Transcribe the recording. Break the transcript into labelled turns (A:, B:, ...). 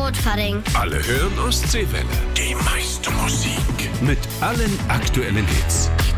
A: Notfahrring.
B: Alle hören Ostseewelle. Die meiste Musik. Mit allen aktuellen Hits.